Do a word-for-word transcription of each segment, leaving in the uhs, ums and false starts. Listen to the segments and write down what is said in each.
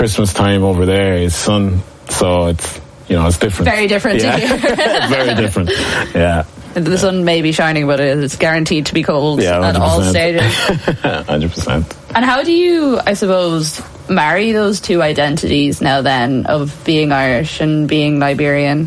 Christmas time over there is sun, so it's, you know, it's different. Very different yeah. to here. Very different, yeah. The sun may be shining, but it's guaranteed to be cold yeah, at all stages. one hundred percent. And how do you, I suppose, marry those two identities now then, of being Irish and being Liberian?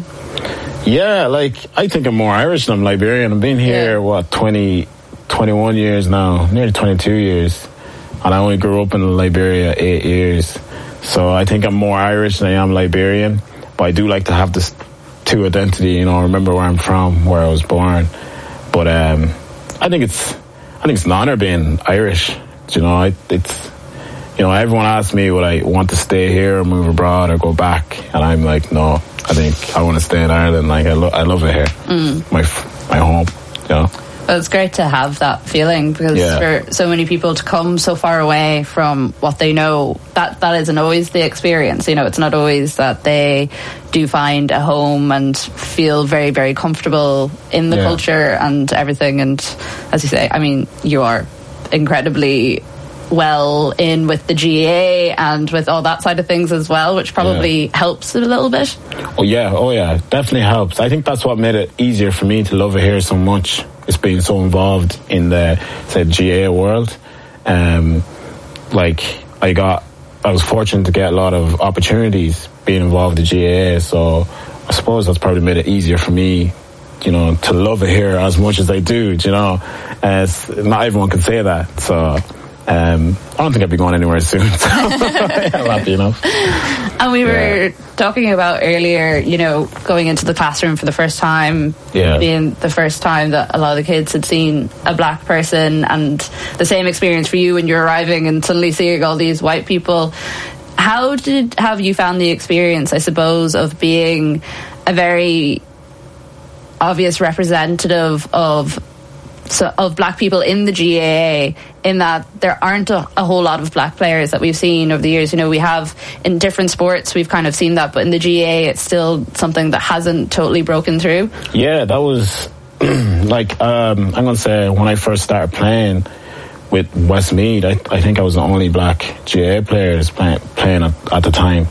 Yeah, like, I think I'm more Irish than I'm Liberian. I've been here, yeah. what, twenty, twenty-one years now, nearly twenty-two years. And I only grew up in Liberia eight years. So I think I'm more Irish than I am Liberian. But I do like to have this two identity, you know, remember where I'm from, where I was born. But um, I think it's I think it's an honour being Irish. You know, I, it's, you know, everyone asks me would I want to stay here or move abroad or go back, and I'm like, no, I think I want to stay in Ireland. Like, I, lo- I love it here. Mm. My my home, you know. Well, it's great to have that feeling, because yeah. for so many people to come so far away from what they know, that that isn't always the experience. You know, it's not always that they do find a home and feel very, very comfortable in the yeah. culture and everything. And as you say, I mean, you are incredibly well in with the G A A and with all that side of things as well, which probably yeah. helps it a little bit. Oh yeah, oh yeah, definitely helps. I think that's what made it easier for me to love it here so much. It's being so involved in the, say, G A A world. Um, like, I got, I was fortunate to get a lot of opportunities being involved in G A A, so I suppose that's probably made it easier for me, you know, to love it here as much as I do, you know. Uh, not everyone can say that, so um, I don't think I'll be going anywhere soon, so I'm happy enough. And we were yeah. talking about earlier, you know, going into the classroom for the first time, yeah. being the first time that a lot of the kids had seen a black person, and the same experience for you when you're arriving and suddenly seeing all these white people. How did have you found the experience, I suppose, of being a very obvious representative of So, of black people in the G A A, in that there aren't a, a whole lot of black players that we've seen over the years. You know, we have in different sports, we've kind of seen that, but in the G A A, it's still something that hasn't totally broken through. Yeah, that was like, um, I'm going to say, when I first started playing with Westmeath, I, I think I was the only black G A A players play, playing at, at the time.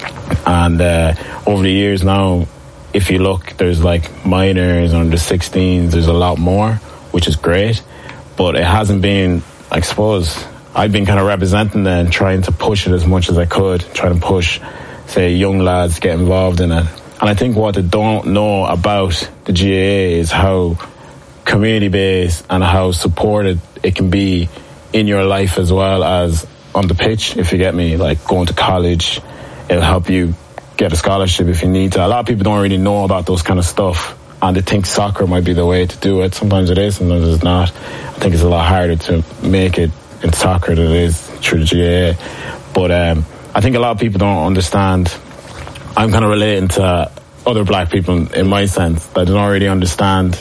And uh, over the years now, if you look, there's like minors, under sixteens, there's a lot more, which is great, but it hasn't been, I suppose, I've been kind of representing that and trying to push it as much as I could, trying to push, say, young lads get involved in it. And I think what they don't know about the G A A is how community-based and how supported it can be in your life as well as on the pitch, if you get me, like going to college, it'll help you get a scholarship if you need to. A lot of people don't really know about those kind of stuff, and they think soccer might be the way to do it. Sometimes it is, sometimes it's not. I think it's a lot harder to make it in soccer than it is through the G A A. But um, I think a lot of people don't understand. I'm kind of relating to other black people in my sense that don't really understand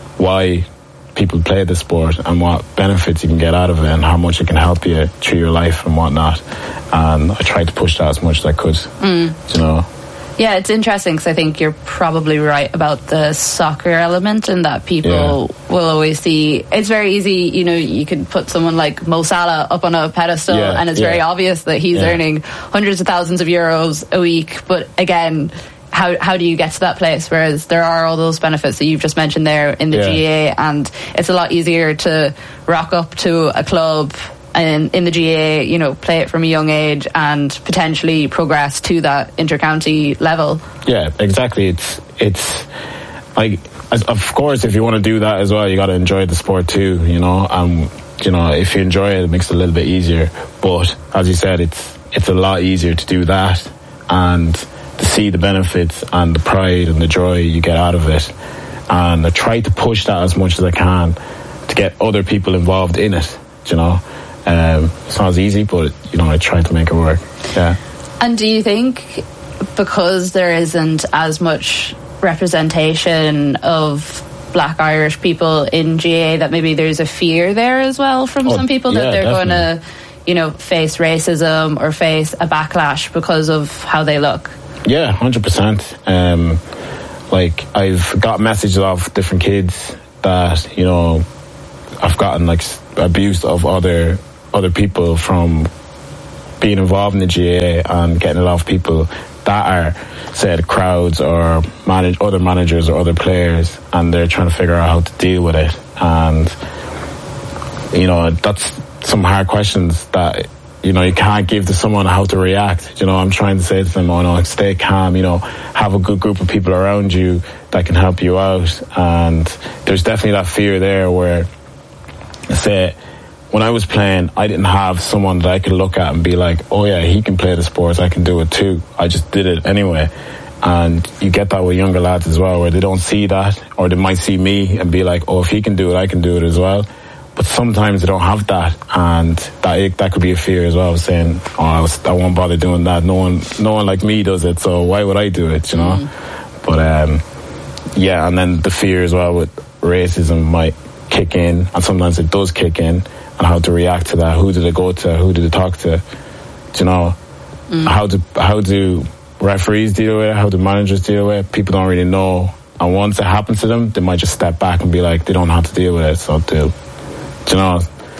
why people play the sport and what benefits you can get out of it and how much it can help you through your life and whatnot. And I tried to push that as much as I could, mm. you know. Yeah, it's interesting because I think you're probably right about the soccer element, and that people yeah. will always see. It's very easy, you know, you can put someone like Mo Salah up on a pedestal yeah, and it's yeah. very obvious that he's yeah. earning hundreds of thousands of euros a week. But again, how how do you get to that place? Whereas there are all those benefits that you've just mentioned there in the yeah. G A A, and it's a lot easier to rock up to a club and in the G A A, you know, play it from a young age and potentially progress to that inter-county level. Yeah, exactly. It's it's like, of course, if you want to do that as well, you got to enjoy the sport too, you know. Um, you know, if you enjoy it, it makes it a little bit easier. But as you said, it's it's a lot easier to do that and to see the benefits and the pride and the joy you get out of it. And I try to push that as much as I can to get other people involved in it, you know. Um, it's not as easy, but, you know, I try to make it work. Yeah. And do you think because there isn't as much representation of black Irish people in G A A that maybe there's a fear there as well from oh, some people that yeah, they're going to, you know, face racism or face a backlash because of how they look? Yeah, one hundred percent. Um, like, I've got messages of different kids that, you know, I've gotten, like, abused of other other people from being involved in the G A A and getting a lot of people that are, say, the crowds or manage other managers or other players, and they're trying to figure out how to deal with it. And you know, that's some hard questions that, you know, you can't give to someone how to react. You know, I'm trying to say to them, oh no, stay calm, you know, have a good group of people around you that can help you out. And there's definitely that fear there where, say, when I was playing, I didn't have someone that I could look at and be like, oh yeah, he can play the sports, I can do it too. I just did it anyway. And you get that with younger lads as well, where they don't see that, or they might see me and be like, oh, if he can do it, I can do it as well. But sometimes they don't have that, and that that could be a fear as well, saying, oh, I, was, I won't bother doing that. No one no one like me does it, so why would I do it, you know? Mm. But, um, yeah, and then the fear as well with racism might kick in, and sometimes it does kick in, and how to react to that. Who do they go to? Who do they talk to? Do you know? Mm. How do how do referees deal with it? How do managers deal with it? People don't really know. And once it happens to them, they might just step back and be like, they don't know how to deal with it, so do. Do you know?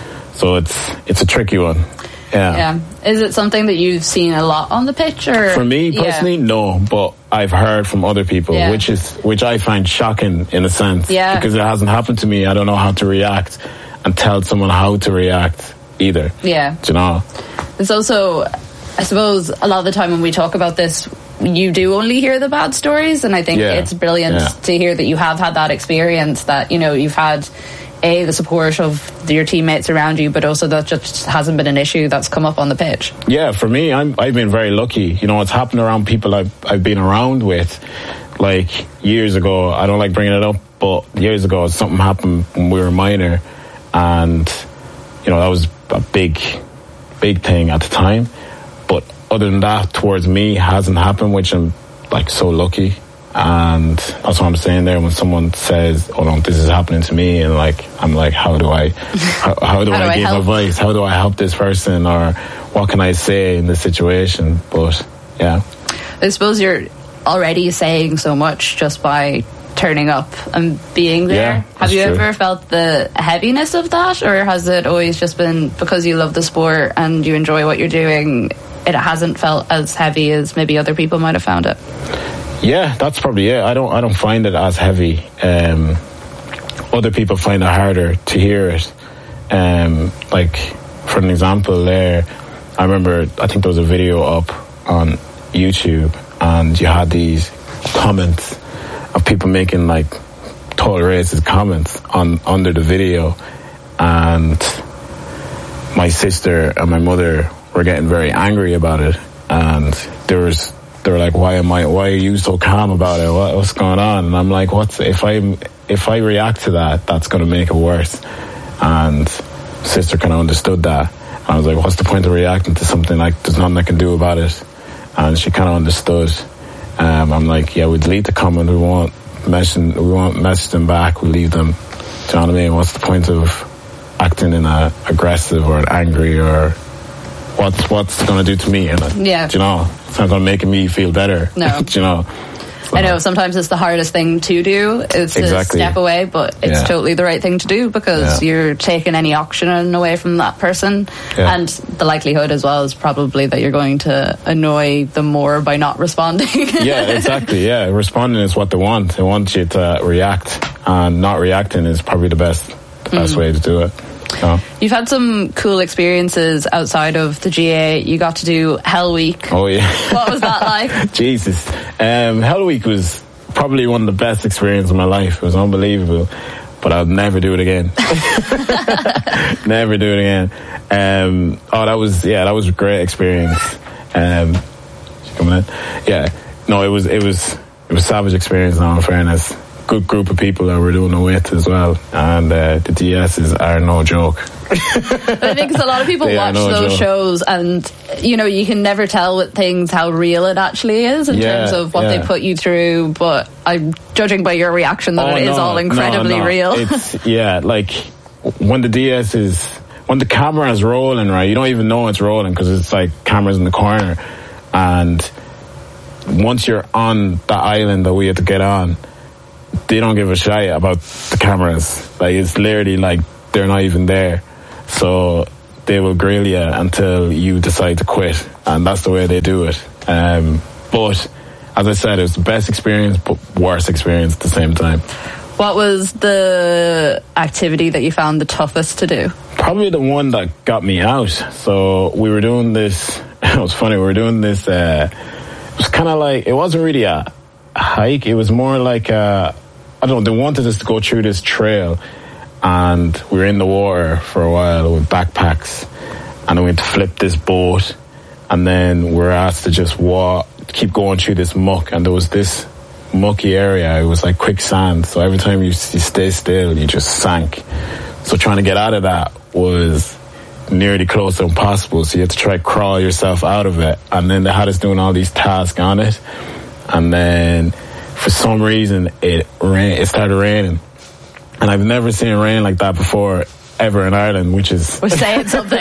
So it's it's a tricky one. Yeah. Yeah. Is it something that you've seen a lot on the pitch, or? For me personally, yeah. no. But I've heard from other people, yeah. which is which I find shocking in a sense. Yeah. Because it hasn't happened to me. I don't know how to react and tell someone how to react either. Yeah. Do you know? It's also, I suppose, a lot of the time when we talk about this, you do only hear the bad stories, and I think yeah. it's brilliant yeah. to hear that you have had that experience, that, you know, you've had A, the support of your teammates around you, but also that just hasn't been an issue that's come up on the pitch. Yeah, for me, I'm, I've been very lucky. You know, it's happened around people I've, I've been around with. Like, years ago, I don't like bringing it up, but years ago, something happened when we were minor, and, you know, that was a big, big thing at the time. But other than that, towards me, hasn't happened, which I'm, like, so lucky. And that's what I'm saying there when someone says, oh no, this is happening to me, and like I'm like, how do I how, how do how I do give I advice, how do I help this person, or what can I say in this situation? But yeah, I suppose you're already saying so much just by turning up and being there. Yeah, have you true. ever felt the heaviness of that, or has it always just been because you love the sport and you enjoy what you're doing, it hasn't felt as heavy as maybe other people might have found it? Yeah, that's probably it. I don't I don't find it as heavy. Um, other people find it harder to hear it. Um, like, for an example there, I remember, I think there was a video up on YouTube, and you had these comments of people making like total racist comments on under the video, and my sister and my mother were getting very angry about it, and there was they were like, why am I why are you so calm about it, what, what's going on? And I'm like, what's if I if I react to that, that's going to make it worse. And sister kind of understood that. And I was like, what's the point of reacting to something like there's nothing I can do about it? And she kind of understood. um, I'm like, yeah, we delete the comment, we won't message we won't message them back, we'll leave them. Do you know what I mean? What's the point of acting in a aggressive or an angry, or what's what's going to do to me? And yeah, do you know, it's not going to make me feel better. No. Do you know? So. I know sometimes it's the hardest thing to do is to exactly. step away, but it's yeah. totally the right thing to do, because yeah. you're taking any oxygen away from that person. Yeah. And the likelihood as well is probably that you're going to annoy them more by not responding. Yeah, exactly. Yeah, responding is what they want. They want you to react, and not reacting is probably the best the best mm. way to do it. So. You've had some cool experiences outside of the G A A. You got to do Hell Week. Oh yeah. What was that like? Jesus. Um, Hell Week was probably one of the best experiences of my life. It was unbelievable. But I'll never do it again. Never do it again. Um, oh, that was, yeah, that was a great experience. Um, coming in? Yeah. No, it was, it was, it was a savage experience now, in fairness. Good group of people that we're doing it with as well, and uh, the D S's are no joke. But I think a lot of people watch no those joke. shows, and you know, you can never tell with things how real it actually is in yeah, terms of what yeah. they put you through. But I'm judging by your reaction that oh, it no, is all incredibly no, no. real. It's, yeah, like when the D S is when the camera is rolling, right? You don't even know it's rolling because it's like cameras in the corner, and once you're on the island that we had to get on, they don't give a shit about the cameras. Like, it's literally like they're not even there. So they will grill you until you decide to quit, and that's the way they do it. Um, but as I said, it was the best experience, but worst experience at the same time. What was the activity that you found the toughest to do? Probably the one that got me out. So we were doing this, it was funny, we were doing this, uh, it was kind of like, it wasn't really a hike, it was more like a, I don't know, they wanted us to go through this trail, and we were in the water for a while with backpacks, and then we had to flip this boat, and then we were asked to just walk, keep going through this muck, and there was this mucky area. It was like quicksand, so every time you, you stay still, you just sank. So trying to get out of that was nearly close to impossible, so you had to try to crawl yourself out of it. And then they had us doing all these tasks on it, and then for some reason it rain it started raining, and I've never seen rain like that before ever in Ireland, which is we're saying something.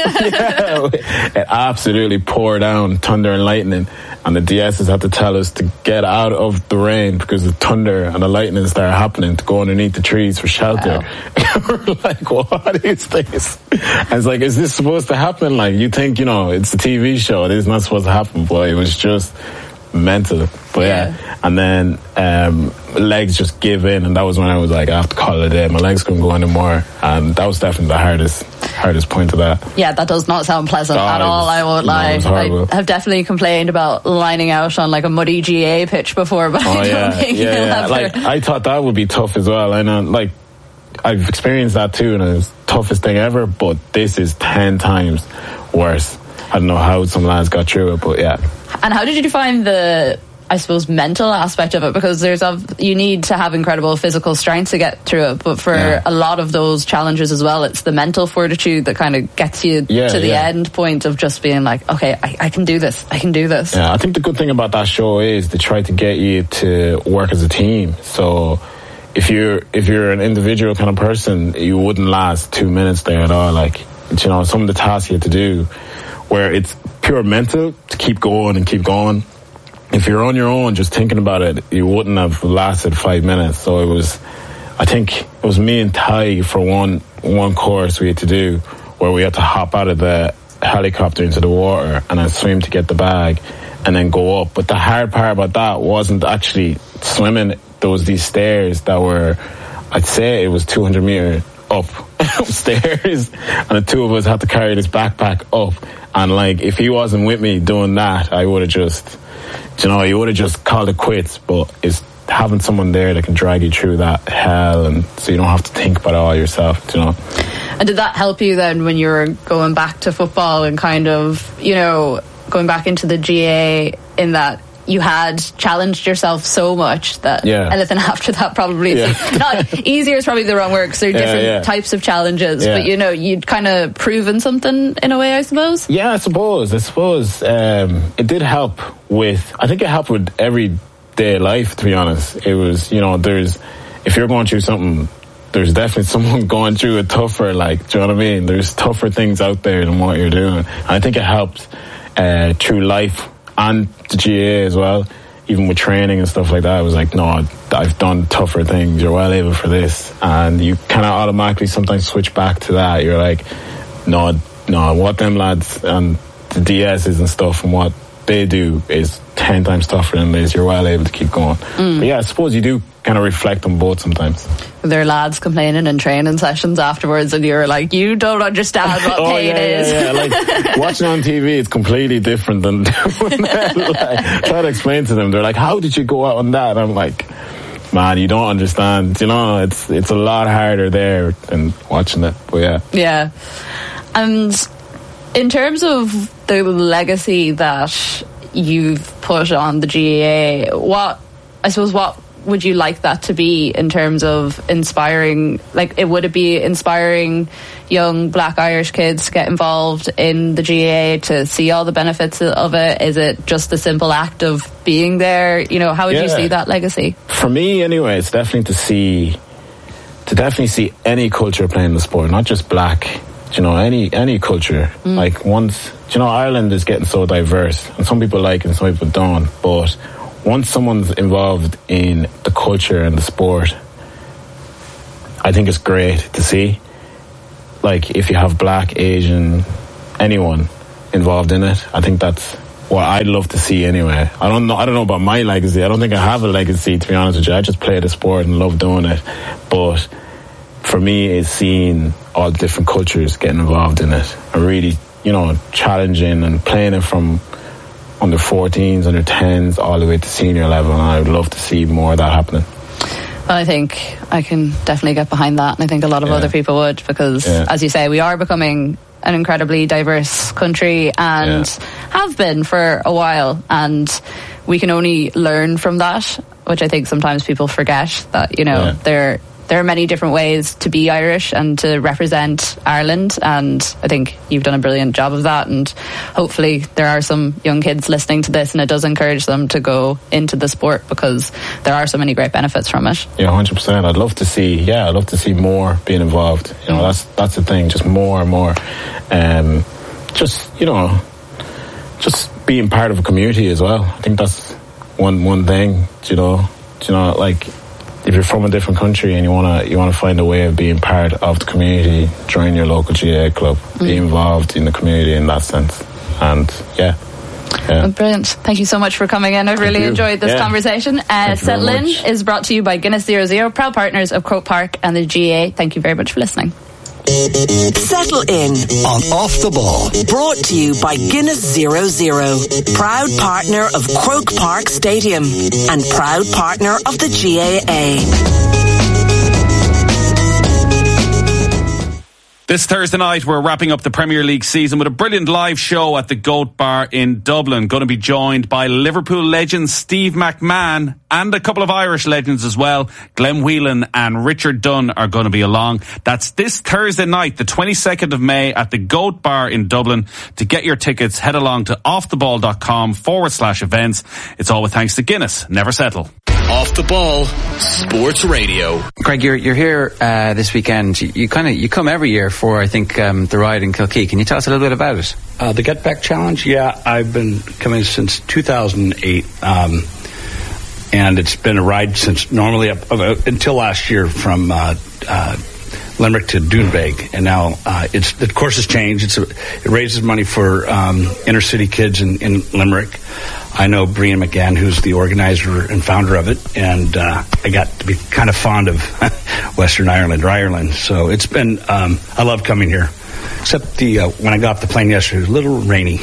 Yeah, it absolutely poured down, thunder and lightning, and the D Ss had to tell us to get out of the rain because the thunder and the lightning started happening, to go underneath the trees for shelter. Wow. We're like, what is this? I was like, is this supposed to happen? Like, you think, you know, it's a T V show, it is not supposed to happen, but it was just mental. But yeah, yeah. And then um, legs just give in, and that was when I was like, I have to call it a day. My legs couldn't go anymore, and that was definitely the hardest hardest point of that. Yeah, that does not sound pleasant oh, at all, was, I won't lie. No, I have definitely complained about lining out on like a muddy G A pitch before, but oh, I don't yeah, think yeah, you'll yeah. have like, to. I thought that would be tough as well. I know, like, I've experienced that too, and it was the toughest thing ever, but this is ten times worse. I don't know how some lads got through it, but yeah. And how did you find the, I suppose, mental aspect of it? Because there's a, you need to have incredible physical strength to get through it, but for yeah. a lot of those challenges as well, it's the mental fortitude that kind of gets you yeah, to the yeah. end point of just being like, okay, I, I can do this, I can do this. Yeah, I think the good thing about that show is they try to get you to work as a team. So if you're if you're an individual kind of person, you wouldn't last two minutes there at all. Like, you know, some of the tasks you have to do, where it's pure mental to keep going and keep going. If you're on your own just thinking about it, you wouldn't have lasted five minutes. So it was, I think it was me and Ty for one one course we had to do, where we had to hop out of the helicopter into the water and then swim to get the bag and then go up. But the hard part about that wasn't actually swimming. There was these stairs that were, I'd say it was two hundred meters up upstairs, and the two of us had to carry this backpack up. And like, if he wasn't with me doing that, I would have just, you know, you would have just called it quits. But it's having someone there that can drag you through that hell, and so you don't have to think about it all yourself, you know. And did that help you then when you were going back to football and kind of, you know, going back into the G A, in that you had challenged yourself so much that yeah. anything after that probably is yeah. not easier is probably the wrong word, because there are different yeah, yeah. types of challenges, yeah. but you know, you'd kind of proven something in a way, I suppose. Yeah, I suppose I suppose um, it did help with, I think it helped with everyday life, to be honest. It was, you know, there's, if you're going through something, there's definitely someone going through it tougher, like, do you know what I mean? There's tougher things out there than what you're doing. And I think it helped uh, through life and the G A as well, even with training and stuff like that. I was like, no, I've done tougher things, you're well able for this. And you kind of automatically sometimes switch back to that. You're like, no, no, what them lads and the D Ss and stuff and what they do is ten times tougher than this. You're well able to keep going. Mm. But yeah, I suppose you do kind of reflect on both sometimes. There are lads complaining in training sessions afterwards, and you're like, you don't understand what oh, pain yeah, is. Yeah, yeah. Like, watching on T V, it's completely different than doing that. Like, try to explain to them. They're like, how did you go out on that? And I'm like, man, you don't understand. You know, it's it's a lot harder there than watching it. But yeah. Yeah. And in terms of the legacy that you've put on the G A A, what, I suppose, what would you like that to be in terms of inspiring, like, it would it be inspiring young Black Irish kids to get involved in the G A A, to see all the benefits of it? Is it just the simple act of being there? You know, how would yeah. you see that legacy? For me, anyway, it's definitely to see, to definitely see any culture playing the sport, not just black. You know, any any culture. Mm. Like, once, you know, Ireland is getting so diverse, and some people like it and some people don't, but once someone's involved in the culture and the sport, I think it's great to see. like if you have black, Asian, anyone involved in it, I think that's what I'd love to see anyway. I don't know I don't know about my legacy. I don't think I have a legacy, to be honest with you. I just play the sport and love doing it. But for me, it's seeing all the different cultures getting involved in it and really, you know, challenging and playing it from under fourteens, under tens, all the way to senior level. And I would love to see more of that happening. Well, I think I can definitely get behind that, and I think a lot of yeah. other people would, because, yeah. as you say, we are becoming an incredibly diverse country and yeah. have been for a while, and we can only learn from that, which I think sometimes people forget, that, you know, yeah. there there are many different ways to be Irish and to represent Ireland, and I think you've done a brilliant job of that, and hopefully there are some young kids listening to this and it does encourage them to go into the sport, because there are so many great benefits from it. Yeah, one hundred percent. I'd love to see yeah I'd love to see more being involved. You know, that's that's the thing, just more and more. Um, just, you know, just being part of a community as well. I think that's one one thing, you know, you know, like, if you're from a different country and you wanna you wanna find a way of being part of the community, join your local G A A club, mm. be involved in the community in that sense, and yeah. yeah. Well, brilliant! Thank you so much for coming in. I've really Thank enjoyed this yeah. conversation. Uh, Settle In is brought to you by Guinness Zero Zero, proud partners of Croke Park and the G A A. Thank you very much for listening. Settle In on Off the Ball, brought to you by Guinness Zero Zero, proud partner of Croke Park Stadium and proud partner of the G A A. This Thursday night, we're wrapping up the Premier League season with a brilliant live show at the Goat Bar in Dublin. Going to be joined by Liverpool legend Steve McMahon and a couple of Irish legends as well. Glenn Whelan and Richard Dunn are going to be along. That's this Thursday night, the twenty-second of May, at the Goat Bar in Dublin. To get your tickets, head along to offtheball.com forward slash events. It's all with thanks to Guinness. Never settle. Off the Ball Sports Radio. Greg, you're you're here uh, this weekend. You, you kind of you come every year for I think um, the ride in Kilkee. Can you tell us a little bit about it? Uh, the Get Back Challenge. Yeah, I've been coming since two thousand eight, um, and it's been a ride since normally up, uh, until last year from uh, uh, Limerick to Doonbeg, and now uh, it's the course has changed. It's a, it raises money for um, inner city kids in, in Limerick. I know Brian McGann, who's the organizer and founder of it, and uh, I got to be kind of fond of Western Ireland or Ireland. So it's been, um, I love coming here. Except the uh, when I got off the plane yesterday, it was a little rainy.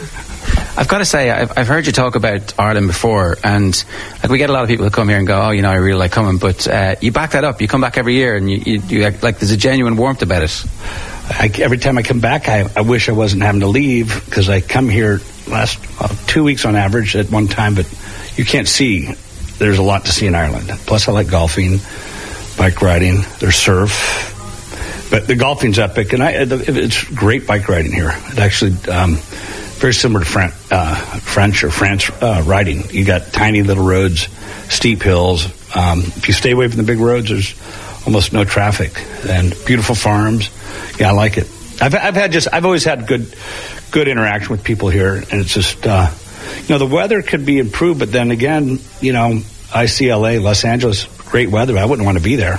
I've got to say, I've, I've heard you talk about Ireland before, and like we get a lot of people who come here and go, oh, you know, I really like coming, but uh, you back that up. You come back every year, and you, you, you like there's a genuine warmth about it. I, every time I come back, I, I wish I wasn't having to leave, because I come here last uh, two weeks on average at one time, but you can't see. There's a lot to see in Ireland. Plus, I like golfing, bike riding, there's surf. But the golfing's epic, and I, it's great bike riding here. It actually, um, very similar to Fran, uh, French or France uh, riding. You got tiny little roads, steep hills. Um, if you stay away from the big roads, there's almost no traffic, and beautiful farms. Yeah, I like it. I've, I've had just, I've always had good, good interaction with people here, and it's just, uh, you know, the weather could be improved, but then again, you know, I see L A, Los Angeles, great weather. I wouldn't want to be there.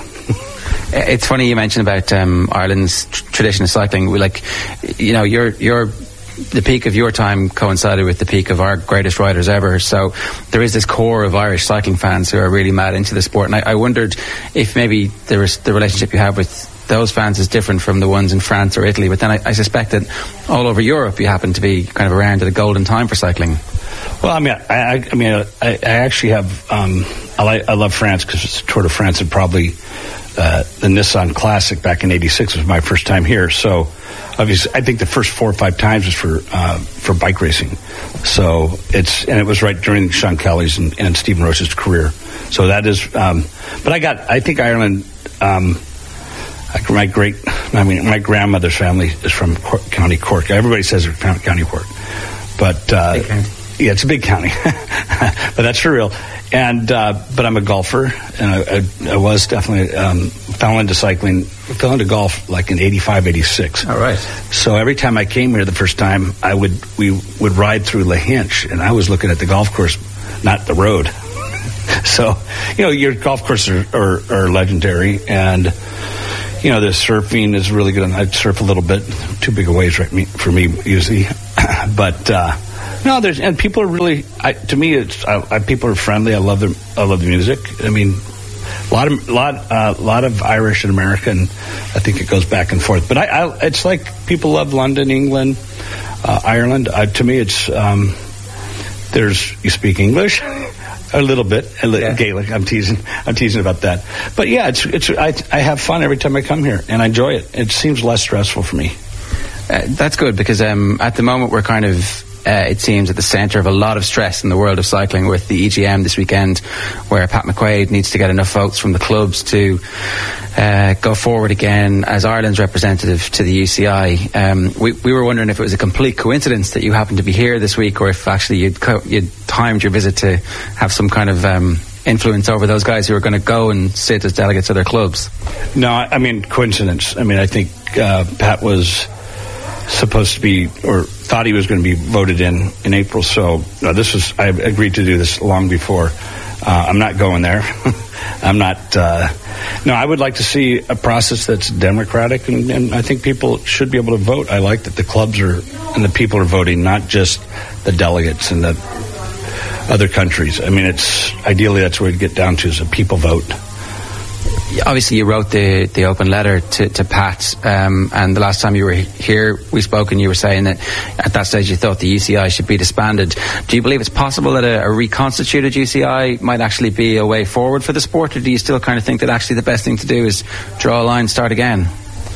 It's funny you mentioned about um, Ireland's tr- tradition of cycling. We like, you know, you're you're the peak of your time coincided with the peak of our greatest riders ever. So there is this core of Irish cycling fans who are really mad into the sport. And I, I wondered if maybe there was the relationship you have with those fans is different from the ones in France or Italy. But then I, I suspect that all over Europe you happen to be kind of around at a golden time for cycling. Well, I mean, I, I, I mean, I, I actually have. Um, I, like, I love France because it's Tour de France, and probably uh, the Nissan Classic back in eighty-six was my first time here. So, obviously, I think the first four or five times was for uh, for bike racing. So it's and it was right during Sean Kelly's and, and Stephen Roche's career. So that is. Um, but I got. I think Ireland. Um, my great. I mean, my grandmother's family is from Cork, County Cork. Everybody says they're from County Cork, but. Uh, Yeah, it's a big county, but that's for real. And uh, but I'm a golfer, and I, I, I was definitely um, fell into cycling, fell into golf like in eighty-five, eighty-six. All right. So every time I came here the first time, I would we would ride through Lahinch, and I was looking at the golf course, not the road. So, you know, your golf courses are, are, are legendary, and you know, the surfing is really good. I surf a little bit, too big a waves right me, for me usually, but uh, no, there's and people are really. I, to me, it's I, I, people are friendly. I love the I love the music. I mean, a lot of lot uh, lot of Irish in America, and I think it goes back and forth. But I, I it's like people love London, England, uh, Ireland. Uh, to me, it's um, there's you speak English. A little bit, a little yeah. Gaelic. I'm teasing. I'm teasing about that. But yeah, it's it's. I, I have fun every time I come here, and I enjoy it. It seems less stressful for me. Uh, that's good because um, at the moment we're kind of. Uh, it seems at the centre of a lot of stress in the world of cycling with the E G M this weekend, where Pat McQuaid needs to get enough votes from the clubs to uh, go forward again as Ireland's representative to the U C I. Um, we, we were wondering if it was a complete coincidence that you happened to be here this week, or if actually you'd, co- you'd timed your visit to have some kind of um, influence over those guys who are going to go and sit as delegates of their clubs. No, I mean coincidence. I mean, I think uh, Pat was supposed to be, or thought he was going to be voted in in April. So no, this was, I agreed to do this long before. Uh, I'm not going there. I'm not. Uh, no, I would like to see a process that's democratic, and, and I think people should be able to vote. I like that the clubs are and the people are voting, not just the delegates and the other countries. I mean, it's ideally that's where we get down to is a people vote. Obviously, you wrote the, the open letter to, to Pat, um, and the last time you were here, we spoke, and you were saying that at that stage you thought the U C I should be disbanded. Do you believe it's possible that a, a reconstituted U C I might actually be a way forward for the sport, or do you still kind of think that actually the best thing to do is draw a line, start again?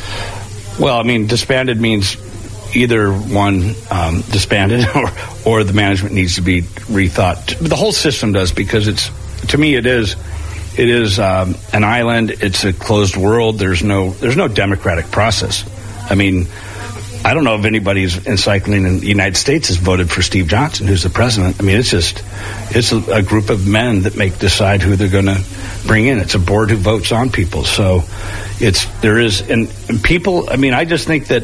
Well, I mean, disbanded means either one um, disbanded or, or the management needs to be rethought. The whole system does, because it's, to me, it is... It is um, an island. It's a closed world. There's no there's no democratic process. I mean, I don't know if anybody's in cycling in the United States has voted for Steve Johnson, who's the president. I mean, it's just it's a, a group of men that make decide who they're going to bring in. It's a board who votes on people. So it's there is and, and people. I mean, I just think that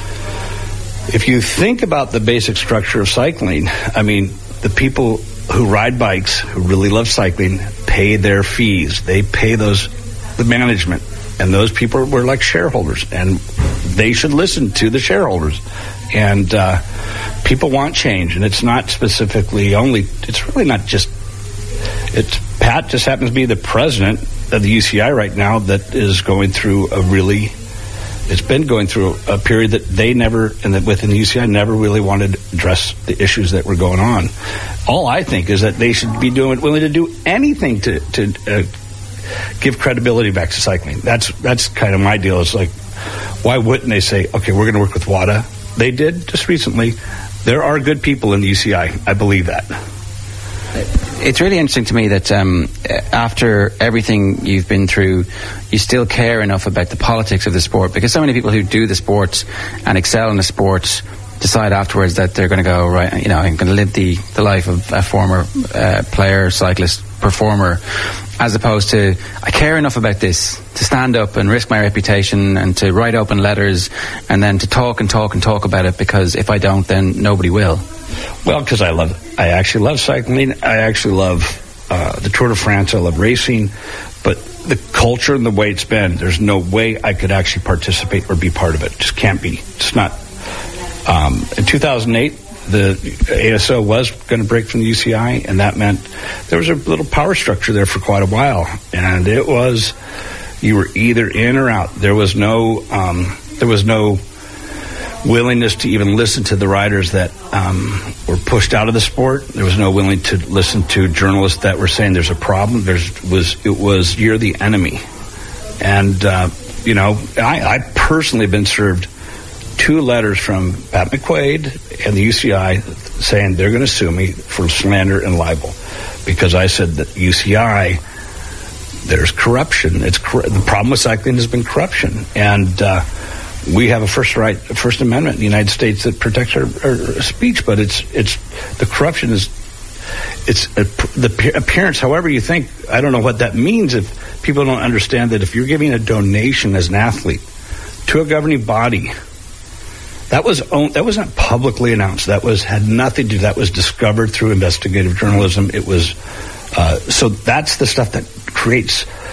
if you think about the basic structure of cycling, I mean, the people who ride bikes, who really love cycling, pay their fees. They pay those, the management. And those people were like shareholders. And they should listen to the shareholders. And uh, people want change. And it's not specifically only, it's really not just, it's Pat just happens to be the president of the U C I right now that is going through a really, it's been going through a period that they never, and that within the U C I never really wanted to address the issues that were going on. All I think is that they should be doing, willing to do anything to to uh, give credibility back to cycling. That's that's kind of my deal. It's like, why wouldn't they say, okay, we're going to work with WADA? They did just recently. There are good people in the U C I. I believe that. It's really interesting to me that um, after everything you've been through, you still care enough about the politics of the sport, because so many people who do the sport and excel in the sport decide afterwards that they're going to go, right, you know, I'm going to live the, the life of a former uh, player, cyclist, performer, as opposed to, I care enough about this to stand up and risk my reputation and to write open letters and then to talk and talk and talk about it, because if I don't, then nobody will. Well, because I love, I actually love cycling. I actually love uh, the Tour de France. I love racing, but the culture and the way it's been, there's no way I could actually participate or be part of it. Just can't be. It's not. Um, in two thousand eight, the A S O was going to break from the U C I, and that meant there was a little power structure there for quite a while, and it was you were either in or out. There was no, um, there was no willingness to even listen to the riders that um, were pushed out of the sport. There was no willing to listen to journalists that were saying there's a problem. There's was it was you're the enemy, and uh, you know I, I personally have been served two letters from Pat McQuaid and the U C I saying they're going to sue me for slander and libel, because I said that U C I there's corruption. It's cor- the problem with cycling has been corruption, and uh, we have a first right, a First Amendment in the United States that protects our, our speech, but it's it's the corruption is it's a, the appearance. However you think, I don't know what that means if people don't understand that if you're giving a donation as an athlete to a governing body, that was owned, that wasn't publicly announced. That was had nothing to do. That was discovered through investigative journalism. It was uh, so that's the stuff that creates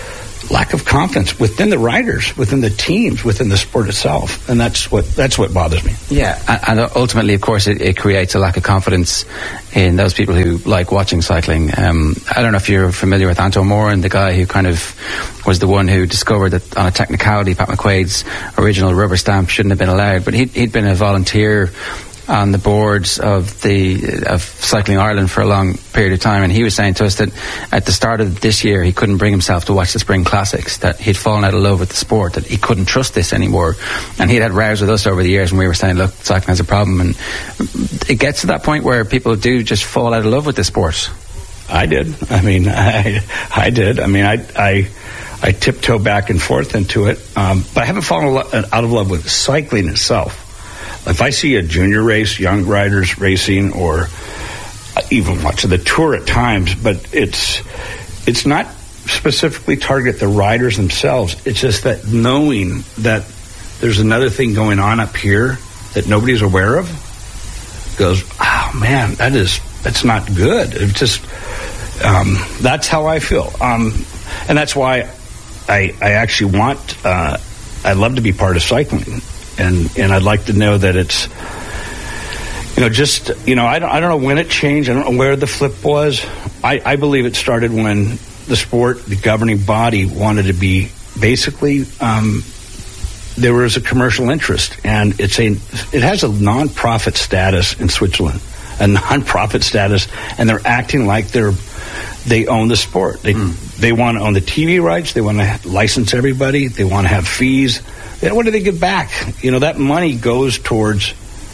lack of confidence within the riders, within the teams, within the sport itself, and that's what that's what bothers me. Yeah, and, and ultimately, of course, it, it creates a lack of confidence in those people who like watching cycling. Um, I don't know if you're familiar with Anto Moran, the guy who kind of was the one who discovered that on a technicality, Pat McQuaid's original rubber stamp shouldn't have been allowed, but he'd, he'd been a volunteer on the boards of the of Cycling Ireland for a long period of time, and he was saying to us that at the start of this year he couldn't bring himself to watch the Spring Classics, that he'd fallen out of love with the sport, that he couldn't trust this anymore, and he'd had rows with us over the years, and we were saying, look, cycling has a problem, and it gets to that point where people do just fall out of love with the sport. I did. I mean, I I did. I mean, I I, I tiptoe back and forth into it, um, but I haven't fallen out of love with cycling itself. If I see a junior race, young riders racing, or even watch the tour at times, but it's it's not specifically target the riders themselves. It's just that knowing that there's another thing going on up here that nobody's aware of goes, oh man, that is that's not good. It's just um, that's how I feel, um, and that's why I I actually want uh, I love to be part of cycling. And and I'd like to know that it's, you know, just, you know, I don't, I don't know when it changed. I don't know where the flip was. I, I believe it started when the sport, the governing body, wanted to be basically, um, there was a commercial interest. And it's a, it has a non-profit status in Switzerland, a non-profit status, and they're acting like they're, they own the sport. They, mm. they want to own the T V rights. They want to license everybody. They want to have fees. Then what do they give back? You know, that money goes towards.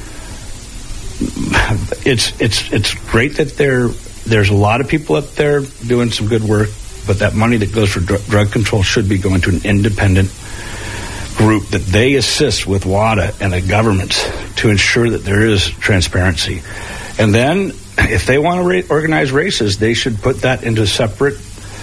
It's it's it's great that there there's a lot of people up there doing some good work, but that money that goes for dr- drug control should be going to an independent group that they assist with WADA and the governments to ensure that there is transparency. And then, if they want to ra- organize races, they should put that into a separate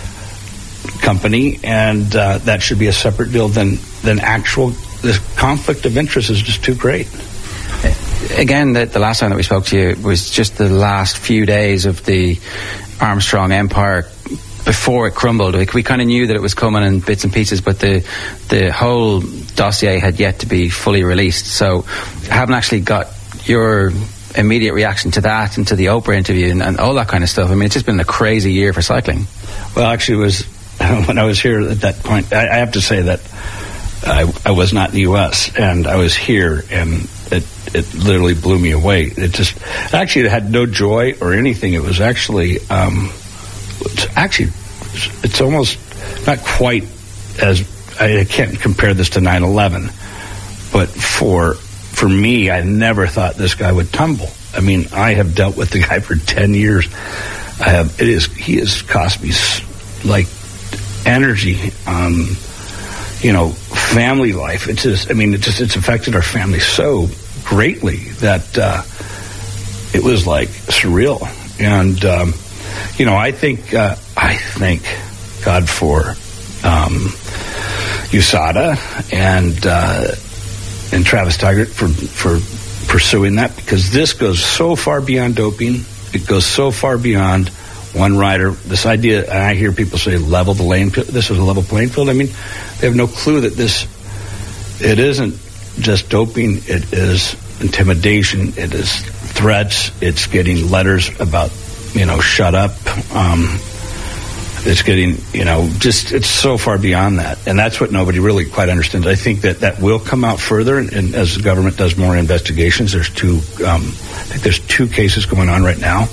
company, and uh, that should be a separate deal than than actual. The conflict of interest is just too great. Again, the, the last time that we spoke to you was just the last few days of the Armstrong Empire before it crumbled. We, we kind of knew that it was coming in bits and pieces, but the the whole dossier had yet to be fully released. So I haven't actually got your immediate reaction to that and to the Oprah interview and, and all that kind of stuff. I mean, it's just been a crazy year for cycling. Well, actually, it was when I was here at that point, I, I have to say that I, I was not in the U S and I was here, and it, it literally blew me away. It just actually it had no joy or anything. It was actually, um, it's actually, it's almost not quite as, I can't compare this to nine eleven, but for for me, I never thought this guy would tumble. I mean, I have dealt with the guy for ten years. I have, it is, he has cost me like energy, um, you know, family life. It's just, I mean, it just, it's affected our family so greatly that, uh, it was like surreal. And, um, you know, I think, uh, I thank God for, um, U S A D A and, uh, and Travis Taggart for, for pursuing that, because this goes so far beyond doping. It goes so far beyond one rider. This idea, and I hear people say level the lane, this is a level playing field. I mean, they have no clue that this, it isn't just doping, it is intimidation, it is threats, it's getting letters about, you know, shut up, um, it's getting, you know, just, it's so far beyond that. And that's what nobody really quite understands. I think that that will come out further, and, and as the government does more investigations, there's two, um, I think there's two cases going on right now.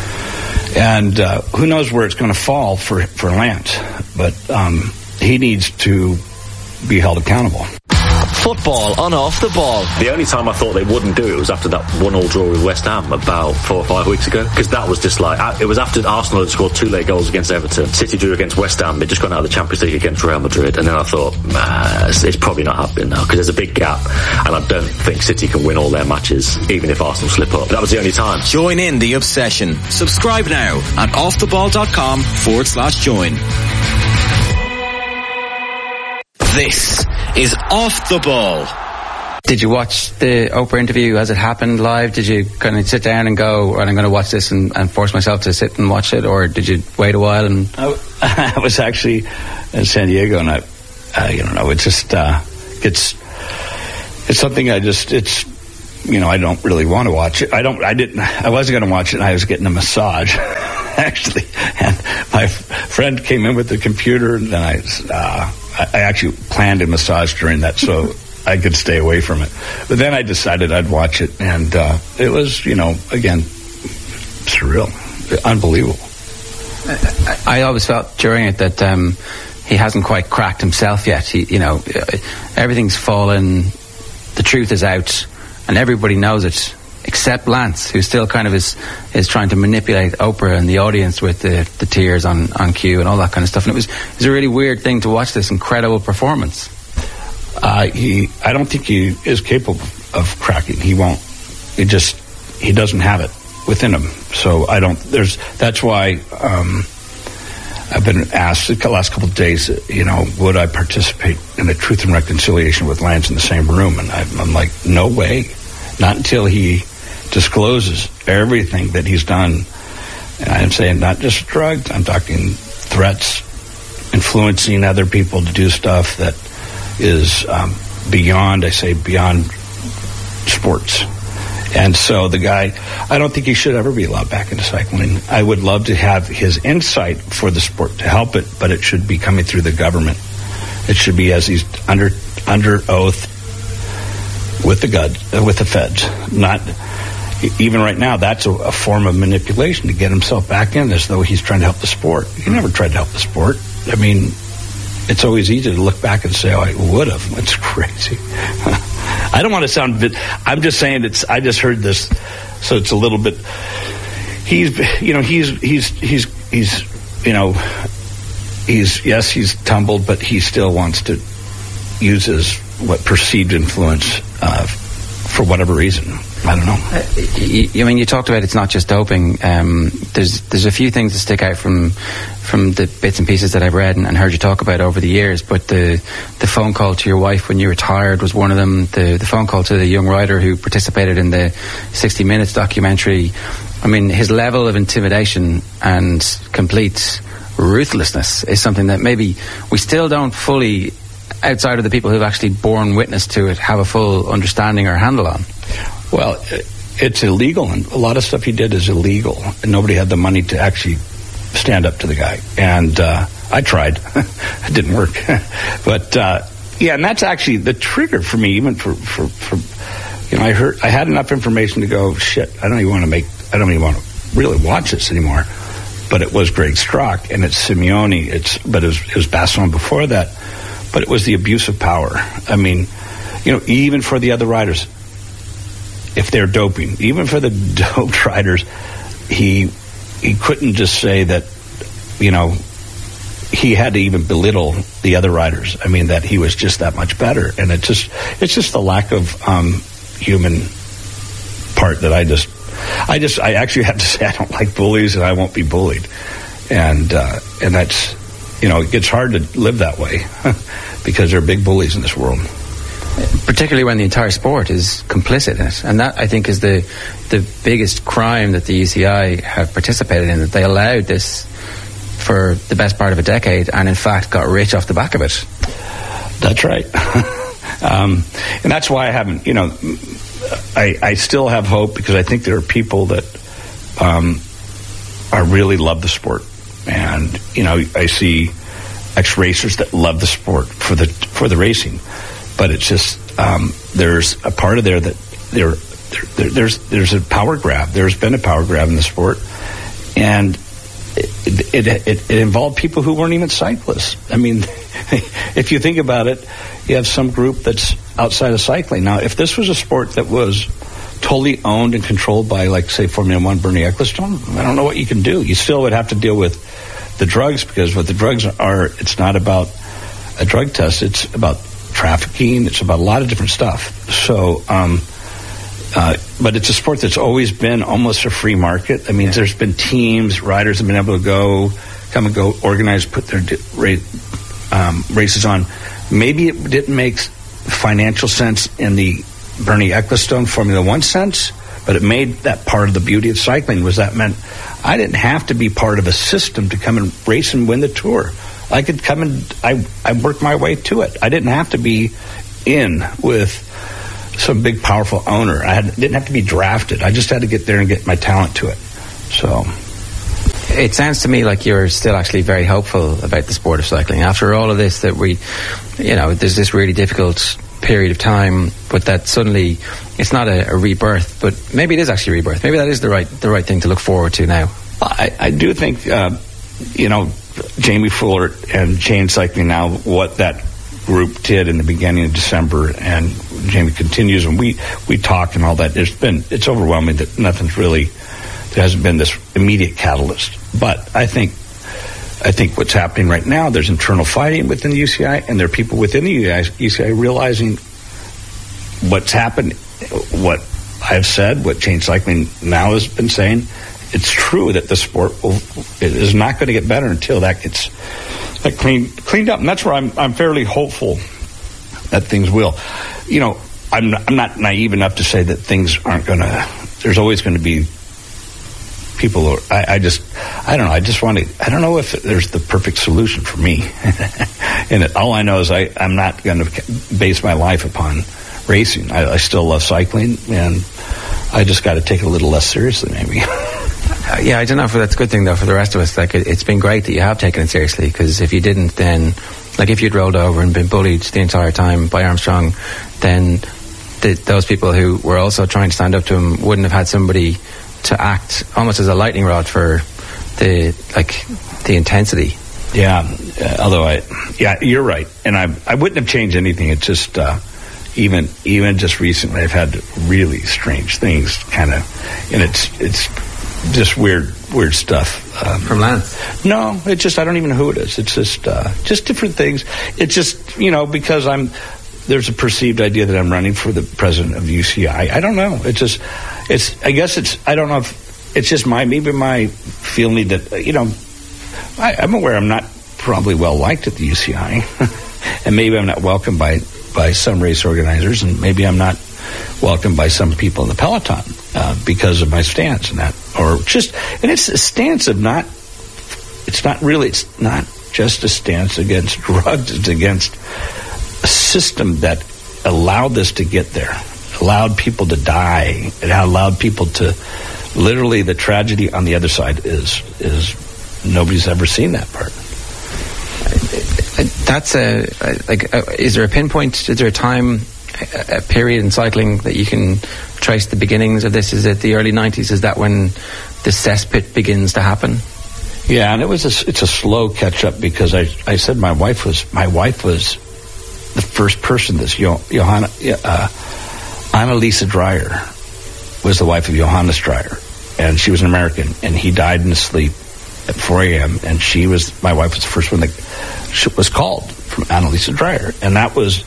And uh, who knows where it's going to fall for, for Lance. But um, he needs to be held accountable. Football on Off the Ball. The only time I thought they wouldn't do it was after that one-all draw with West Ham about four or five weeks ago, because that was just like, it was after Arsenal had scored two late goals against Everton. City drew against West Ham. They'd just gone out of the Champions League against Real Madrid, and then I thought, nah, it's, it's probably not happening now, because there's a big gap, and I don't think City can win all their matches, even if Arsenal slip up. That was the only time. Join in the obsession. Subscribe now at offtheball.com forward slash join. This is Off the Ball. Did you watch the Oprah interview as it happened live? Did you kind of sit down and go, right, I'm going to watch this and, and force myself to sit and watch it, or did you wait a while? And I, I was actually in San Diego, and I, I don't know, it's just, uh, it's, it's something I just, it's, you know, I don't really want to watch it. I don't, I didn't, I wasn't going to watch it, and I was getting a massage, actually. And my f- friend came in with the computer, and then I, uh, I, I actually planned a massage during that, so I could stay away from it. But then I decided I'd watch it, and uh, it was, you know, again, surreal, unbelievable. I, I always felt during it that um, he hasn't quite cracked himself yet. He, you know, everything's fallen, the truth is out, and everybody knows it, except Lance, who still kind of is is trying to manipulate Oprah and the audience with the, the tears on, on cue and all that kind of stuff. And it was, it was a really weird thing to watch this incredible performance. Uh, he, I don't think he is capable of cracking. He won't. He just, he doesn't have it within him. So I don't, there's, that's why um, I've been asked the last couple of days, you know, would I participate in a Truth and Reconciliation with Lance in the same room? And I'm, I'm like, no way. Not until he discloses everything that he's done. And I'm saying not just drugs, I'm talking threats, influencing other people to do stuff that is um, beyond, I say, beyond sports. And so the guy, I don't think he should ever be allowed back into cycling. I would love to have his insight for the sport to help it, but it should be coming through the government. It should be as he's under under oath with the God, uh, with the feds. Not even right now. That's a, a form of manipulation to get himself back in, as though he's trying to help the sport. He never tried to help the sport. I mean, it's always easy to look back and say, "Oh, I would have." It's crazy. I don't want to sound. Bit, I'm just saying it's. I just heard this, so it's a little bit. He's, you know, he's he's he's he's, you know, he's yes, he's tumbled, but he still wants to use his what perceived influence uh, for whatever reason. I don't know. Uh, you, I mean, you talked about it's not just doping. Um, there's there's a few things that stick out from from the bits and pieces that I've read and, and heard you talk about over the years. But the the phone call to your wife when you retired was one of them. The the phone call to the young rider who participated in the sixty minutes documentary. I mean, his level of intimidation and complete ruthlessness is something that maybe we still don't fully, outside of the people who've actually borne witness to it, have a full understanding or handle on. Well, it's illegal, and a lot of stuff he did is illegal, and nobody had the money to actually stand up to the guy. And uh, I tried. It didn't work. But, uh, yeah, and that's actually the trigger for me, even for, for, for, you know, I heard, I had enough information to go, shit, I don't even want to make, I don't even want to really watch this anymore. But it was Greg Strock, and it's Simeone, it's, but it was, it was Basson before that. But it was the abuse of power. I mean, you know, even for the other riders, if they're doping, even for the doped riders, he he couldn't just say that, you know, he had to even belittle the other riders. I mean, that he was just that much better, and it just it's just the lack of um, human part that I just I just I actually have to say I don't like bullies, and I won't be bullied, and uh, and that's, you know, it gets hard to live that way because there are big bullies in this world. Particularly when the entire sport is complicit in it. And that, I think, is the the biggest crime that the U C I have participated in, that they allowed this for the best part of a decade and, in fact, got rich off the back of it. That's right. um, and that's why I haven't, you know, I, I still have hope, because I think there are people that um, are really love the sport. And, you know, I see ex-racers that love the sport for the for the racing. But it's just um, there's a part of there that there, there there's there's a power grab. There's been a power grab in the sport, and it it, it, it involved people who weren't even cyclists. I mean, if you think about it, you have some group that's outside of cycling. Now, if this was a sport that was totally owned and controlled by, like, say, Formula One, Bernie Ecclestone, I don't know what you can do. You still would have to deal with the drugs, because what the drugs are, it's not about a drug test. It's about trafficking. It's about a lot of different stuff. So, um, uh, but it's a sport that's always been almost a free market. I mean, yeah. There's been teams, riders have been able to go, come and go, organize, put their di- ra- um, races on. Maybe it didn't make financial sense in the Bernie Ecclestone Formula One sense, but it made that part of the beauty of cycling, was that meant I didn't have to be part of a system to come and race and win the Tour. I could come and I, I worked my way to it. I didn't have to be in with some big, powerful owner. I had, didn't have to be drafted. I just had to get there and get my talent to it. So... It sounds to me like you're still actually very hopeful about the sport of cycling. After all of this, that we, you know, there's this really difficult period of time, but that suddenly it's not a, a rebirth, but maybe it is actually a rebirth. Maybe that is the right the right thing to look forward to now. I, I do think, uh, you know, Jamie Fuller and Chain Cycling Now, what that group did in the beginning of December, and Jamie continues, and we, we talk and all that. There's been, it's overwhelming that nothing's really, there hasn't been this immediate catalyst. But I think I think what's happening right now, there's internal fighting within the U C I, and there are people within the U C I realizing what's happened, what I've said, what Chain Cycling Now has been saying. It's true that the sport will, it is not going to get better until that gets that cleaned cleaned up, and that's where I'm I'm fairly hopeful that things will. You know, I'm not, I'm not naive enough to say that things aren't going to. There's always going to be people are, I, I just, I don't know, I just want to, I don't know if there's the perfect solution for me. And it, all I know is I, I'm not going to base my life upon racing. I, I still love cycling, and I just got to take it a little less seriously, maybe. uh, yeah, I don't know if that's a good thing, though, for the rest of us. Like, it, it's been great that you have taken it seriously, because if you didn't, then, like, if you'd rolled over and been bullied the entire time by Armstrong, then the, those people who were also trying to stand up to him wouldn't have had somebody to act almost as a lightning rod for the like the intensity. Yeah, uh, although I, yeah, you're right, and I I wouldn't have changed anything. It's just uh, even even just recently, I've had really strange things, kind of, and it's it's just weird weird stuff um, from Lance. No, it's just I don't even know who it is. It's just uh, just different things. It's just, you know, because I'm. There's a perceived idea that I'm running for the president of U C I. I don't know. It's just, it's, I guess it's, I don't know if it's just my, maybe my feeling that, you know, I, I'm aware I'm not probably well liked at the U C I. And maybe I'm not welcomed by, by some race organizers, and maybe I'm not welcomed by some people in the peloton uh, because of my stance and that, or just, and it's a stance of not, it's not really, it's not just a stance against drugs, it's against a system that allowed this to get there, allowed people to die, it allowed people to, literally the tragedy on the other side is is nobody's ever seen that part. That's a, like, uh, is there a pinpoint, is there a time, a, a period in cycling that you can trace the beginnings of this? Is it the early nineties? Is that when the cesspit begins to happen? Yeah, and it was a, it's a slow catch up, because I I said my wife was my wife was the first person, this jo- Johanna uh, Annalisa Dreyer was the wife of Johannes Dreyer, and she was an American, and he died in his sleep at four a.m. and she was, my wife was the first one that was called from Annalisa Dreyer, and that was,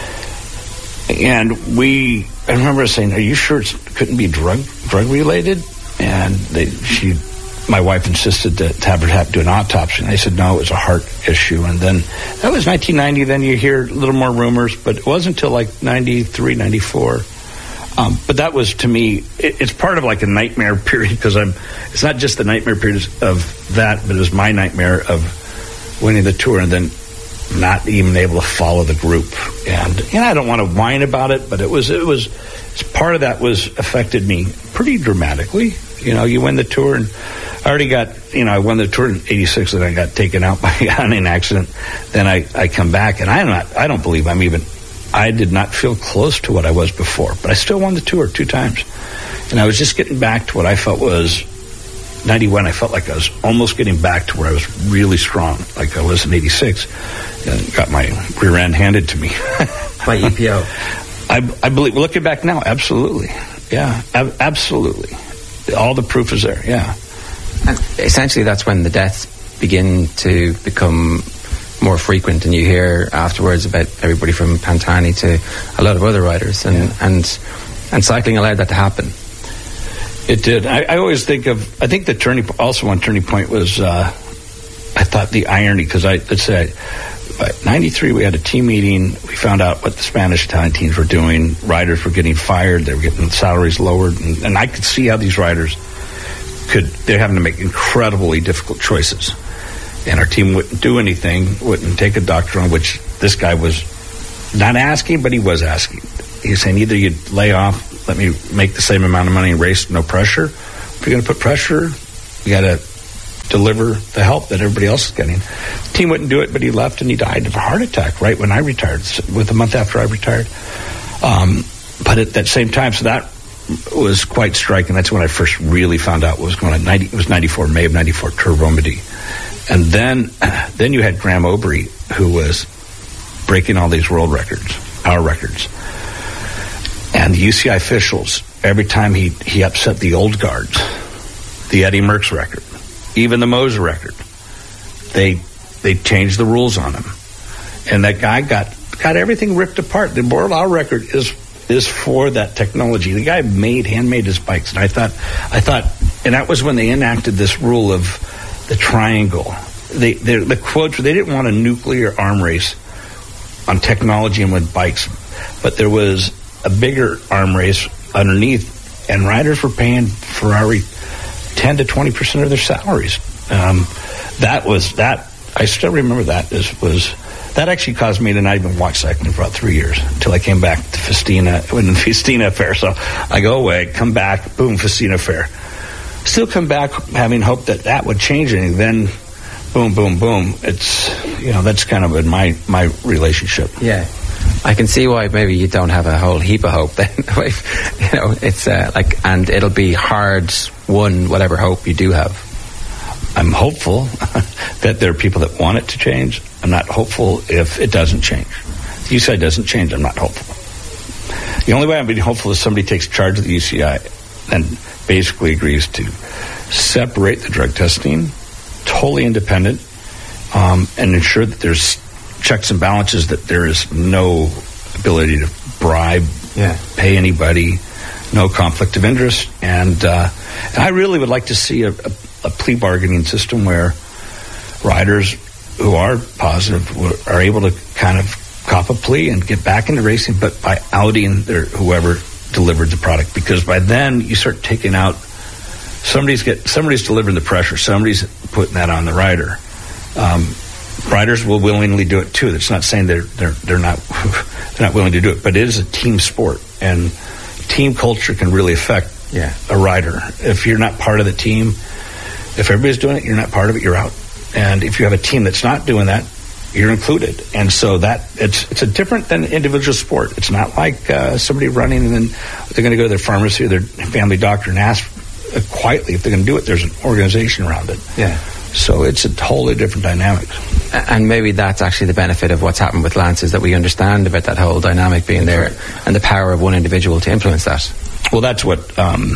and we, I remember saying, "Are you sure it couldn't be drug drug related?" And they, she. My wife insisted to, to have her have, do an autopsy, and I said no, it was a heart issue. And then that was nineteen ninety. Then you hear a little more rumors, but it wasn't until like ninety-three, ninety-four. Um, but that was, to me, it, it's part of like a nightmare period, because I'm. It's not just the nightmare period of that, but it was my nightmare of winning the Tour and then not even able to follow the group. And you know, I don't want to whine about it, but it was it was it's part of that was affected me pretty dramatically. You know, you win the Tour, and I already got, you know, I won the Tour in eighty-six, and I got taken out by on an accident. Then I, I come back, and I'm not, I don't believe I'm even, I did not feel close to what I was before, but I still won the Tour two times. And I was just getting back to what I felt was, ninety-one, I felt like I was almost getting back to where I was really strong, like I was in eighty-six, and got my rear end handed to me. By E P O. I, I believe, looking back now, absolutely. Yeah, ab- absolutely. All the proof is there, yeah. And essentially that's when the deaths begin to become more frequent, and you hear afterwards about everybody from Pantani to a lot of other riders, and yeah. and, and cycling allowed that to happen. It did. I, I always think of, I think the turning, also one turning point was, uh, I thought the irony, because I, let's say, by ninety-three we had a team meeting, we found out what the Spanish Italian teams were doing, riders were getting fired, they were getting salaries lowered, and, and I could see how these riders could, they're having to make incredibly difficult choices. And our team wouldn't do anything, wouldn't take a doctor on, which this guy was not asking, but he was asking. He was saying, either you lay off, let me make the same amount of money and race, no pressure. If you're going to put pressure, you got to deliver the help that everybody else is getting. The team wouldn't do it, but he left and he died of a heart attack right when I retired, with a month after I retired. Um, but at that same time, so that was quite striking. That's when I first really found out what was going on. ninety, it was ninety-four, May of ninety-four, Turvomedy. And then, then you had Graham Obrey, who was breaking all these world records, our records. And the U C I officials, every time he, he upset the old guards, the Eddie Merckx record, even the Moser record, they they changed the rules on him. And that guy got got everything ripped apart. The world our record is is for that technology. The guy made handmade his bikes, and I thought I thought and that was when they enacted this rule of the triangle. They the quotes, they didn't want a nuclear arm race on technology and with bikes, but there was a bigger arm race underneath, and riders were paying Ferrari ten to twenty percent of their salaries. Um, that was that. I still remember that. This was that actually caused me to not even watch cycling for about three years until I came back to Festina when the Festina Fair. So I go away, come back, boom, Festina Fair. Still come back having hope that that would change anything. Then, boom, boom, boom. It's you know that's kind of been my my relationship. Yeah. I can see why maybe you don't have a whole heap of hope then. You know, it's uh, like, and it'll be hard won whatever hope you do have. I'm hopeful that there are people that want it to change. I'm not hopeful if it doesn't change. If U C I doesn't change, I'm not hopeful. The only way I'm being hopeful is somebody takes charge of the U C I and basically agrees to separate the drug testing, totally independent, um, and ensure that there's checks and balances, that there is no ability to bribe, yeah. pay anybody, no conflict of interest. And, uh, and I really would like to see a, a, a plea bargaining system where riders who are positive are able to kind of cop a plea and get back into racing, but by outing their whoever delivered the product. Because by then you start taking out, somebody's get somebody's delivering the pressure, somebody's putting that on the rider. Um, Riders will willingly do it too. It's not saying they're they're they're not they're not willing to do it, but it is a team sport, and team culture can really affect yeah. a rider. If you're not part of the team, if everybody's doing it, you're not part of it, you're out. And if you have a team that's not doing that, you're included. And so that it's it's a different than individual sport. It's not like uh, somebody running and then they're going to go to their pharmacy or their family doctor and ask uh, quietly if they're going to do it. There's an organization around it. Yeah. So it's a totally different dynamic. And maybe that's actually the benefit of what's happened with Lance, is that we understand about that whole dynamic being there and the power of one individual to influence that. Well, that's what um,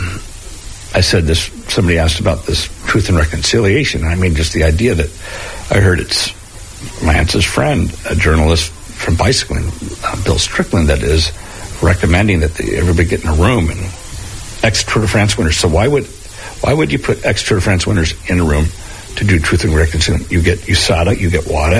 I said. This somebody asked about this Truth and Reconciliation. I mean, just the idea that I heard it's Lance's friend, a journalist from bicycling, uh, Bill Strickland, that is recommending that the, everybody get in a room and ex-Tour de France winners. So why would why would you put ex-Tour de France winners in a room to do Truth and Reconciliation? You get U S A D A, you get WADA,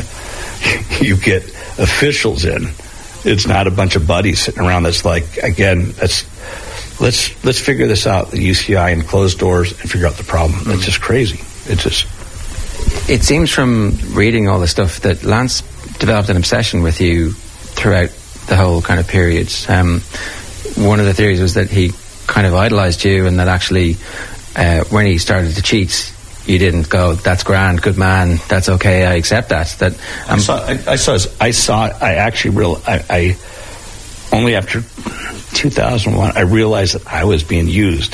you get officials in. It's not a bunch of buddies sitting around. That's like, again, that's let's let's figure this out, the U C I, and close doors and figure out the problem. That's just crazy. It's just. It seems from reading all the stuff that Lance developed an obsession with you throughout the whole kind of period. Um, one of the theories was that he kind of idolized you, and that actually uh, when he started to cheat, you didn't go, that's grand, good man, that's okay, I accept that. That um, I saw. I, I saw. I saw. I actually real. I, I only after two thousand one, I realized that I was being used.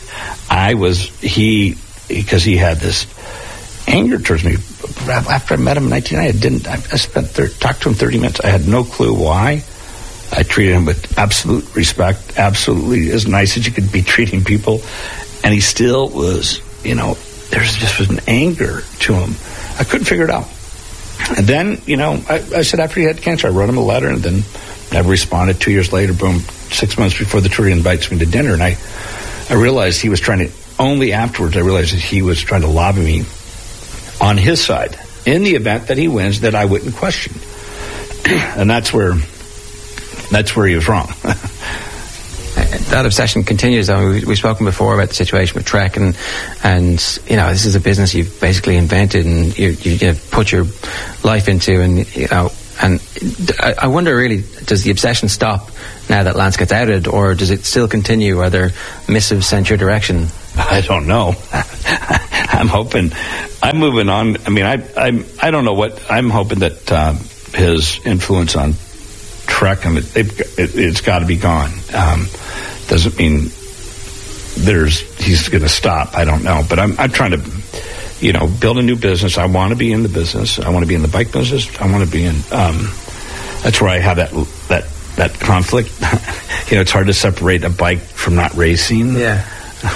I was he because he had this anger towards me. After I met him in nineteen ninety, I didn't. I, I spent thir- talked to him thirty minutes. I had no clue why. I treated him with absolute respect, absolutely as nice as you could be treating people, and he still was, you know. There's just was an anger to him. I couldn't figure it out. And then, you know, I, I said after he had cancer, I wrote him a letter, and then never responded. Two years later, boom, six months before the tour, he invites me to dinner, and I, I realized he was trying to, only afterwards I realized that he was trying to lobby me on his side in the event that he wins, that I wouldn't question. And that's where, that's where he was wrong. that obsession continues. I mean, we, we've spoken before about the situation with Trek, and and you know, this is a business you've basically invented and you, you, you put your life into, and you know, and I, I wonder really, does the obsession stop now that Lance gets outed, or does it still continue? Are there missives sent your direction? I don't know. I'm hoping. I'm moving on. I mean, I I I don't know what. I'm hoping that uh, his influence on Trek, I mean, it, it, it's got to be gone. Um, doesn't mean there's he's going to stop. I don't know, but I'm I'm trying to, you know, build a new business. I want to be in the business. I want to be in the bike business. I want to be in. Um, that's where I have that that that conflict. You know, it's hard to separate a bike from not racing. Yeah.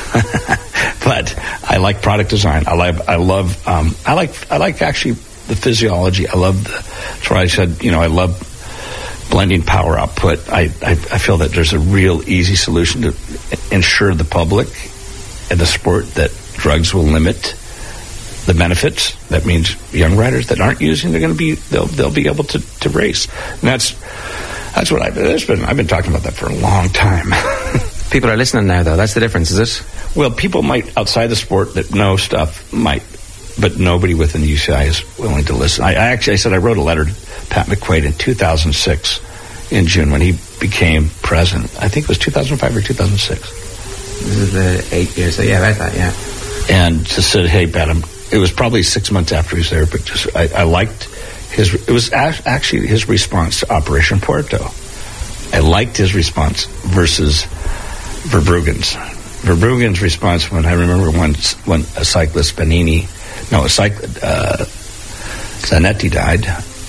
But I like product design. I like. I love. Um, I like. I like actually the physiology. I love. The, that's why I said. You know, I love blending power output. I, I I feel that there's a real easy solution to ensure the public and the sport that drugs will limit the benefits. That means young riders that aren't using, they're going to be. They'll they'll be able to, to race. And that's that's what I've been. I've been talking about that for a long time. People are listening now, though. That's the difference, is it? Well, people might, outside the sport that know stuff, might, but nobody within the U C I is willing to listen. I, I actually, I said I wrote a letter to Pat McQuaid in two thousand six, in June, when he became president. I think it was two thousand five or two thousand six. This is the eight years, so yeah, about that, yeah. And just said, hey, Pat, I'm, it was probably six months after he was there, but just, I, I liked his, it was actually his response to Operation Puerto. I liked his response versus Verbruggen's. Verbruggen's response, when I remember when when a cyclist, Benini, no, a cyclist, uh, Zanetti died.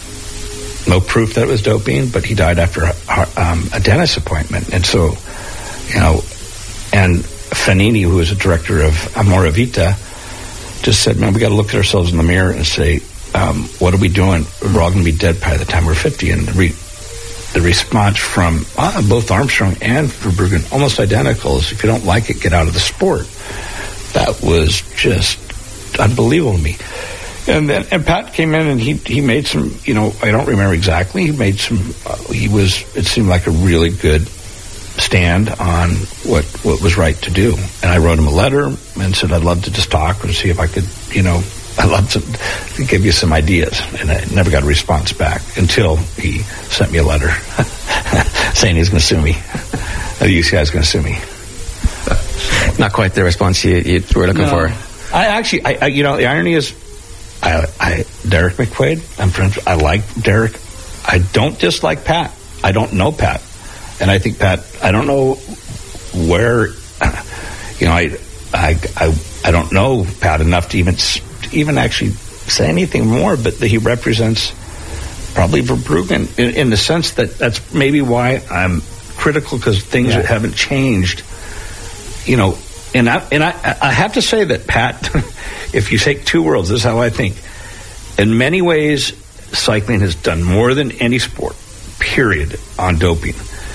No proof that it was doping, but he died after a, um, a dentist appointment. And so, you know, and Fanini, who was a director of Amora Vita, just said, man, we got to look at ourselves in the mirror and say, um, what are we doing? We're all going to be dead by the time we're fifty. And re- the response from uh, both Armstrong and Verbruggen, almost identical, is if you don't like it, get out of the sport. That was just unbelievable to me. And then and Pat came in and he he made some, you know, I don't remember exactly, he made some, uh, he was, it seemed like a really good stand on what what was right to do. And I wrote him a letter and said I'd love to just talk and see if I could, you know, I'd love to give you some ideas. And I never got a response back until he sent me a letter saying he's going to sue me. The U C I is going to sue me. Not quite the response you, you were looking no. for. I actually, I, I, you know, the irony is, I, I Derek McQuaid, I'm friends. I like Derek. I don't dislike Pat. I don't know Pat, and I think Pat. I don't know where. You know, I, I, I, I don't know Pat enough to even, to even actually say anything more. But that he represents probably Verbruggen in, in the sense that that's maybe why I'm critical, because things yeah. haven't changed. You know, and I and I, I have to say that Pat. If you take two worlds, this is how I think. In many ways, cycling has done more than any sport, period, on doping.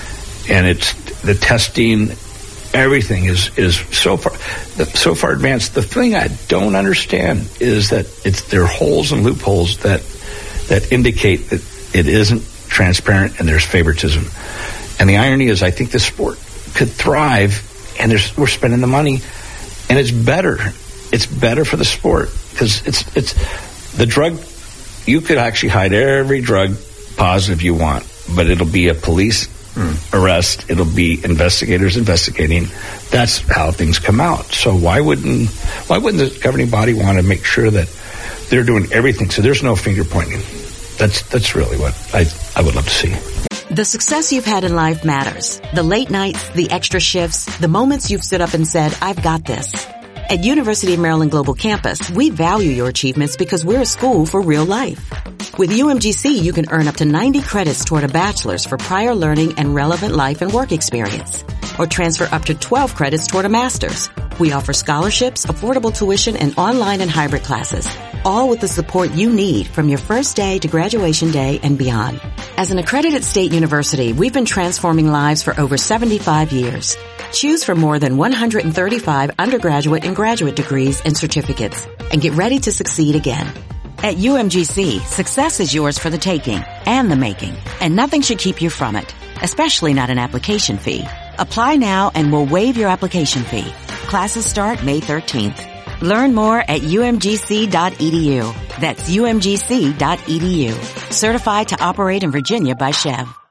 And it's the testing, everything is, is so far so far advanced. The thing I don't understand is that it's there are holes and loopholes that that indicate that it isn't transparent and there's favoritism. And the irony is, I think this sport could thrive, and there's, we're spending the money, and it's better. It's better for the sport because it's it's the drug. You could actually hide every drug positive you want, but it'll be a police mm. arrest. It'll be investigators investigating. That's how things come out. So why wouldn't why wouldn't the governing body want to make sure that they're doing everything so there's no finger pointing? That's that's really what I I would love to see. The success you've had in life matters. The late nights, the extra shifts, the moments you've stood up and said, "I've got this." At University of Maryland Global Campus, we value your achievements because we're a school for real life. With U M G C, you can earn up to ninety credits toward a bachelor's for prior learning and relevant life and work experience, or transfer up to twelve credits toward a master's. We offer scholarships, affordable tuition, and online and hybrid classes, all with the support you need from your first day to graduation day and beyond. As an accredited state university, we've been transforming lives for over seventy-five years. Choose from more than one hundred thirty-five undergraduate and graduate degrees and certificates, and get ready to succeed again. At U M G C, success is yours for the taking and the making, and nothing should keep you from it, especially not an application fee. Apply now and we'll waive your application fee. Classes start May thirteenth. Learn more at U M G C dot E D U. That's U M G C dot E D U. Certified to operate in Virginia by Chev.